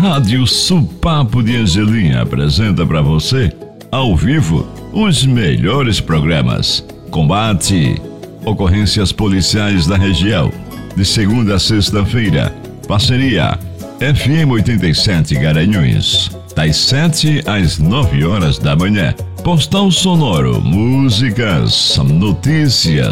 Rádio Supapo de Angelim apresenta para você, ao vivo, os melhores programas. Combate, ocorrências policiais da região, de segunda a sexta-feira. Parceria FM 87 Garanhuns, das 7 às 9 horas da manhã. Postal sonoro, músicas, notícias,